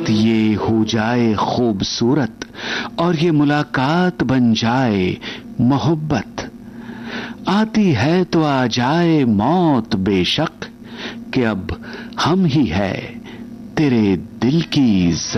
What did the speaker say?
बात ये हो जाए खूबसूरत और ये मुलाकात बन जाए मोहब्बत। आती है तो आ जाए मौत बेशक कि अब हम ही है तेरे दिल की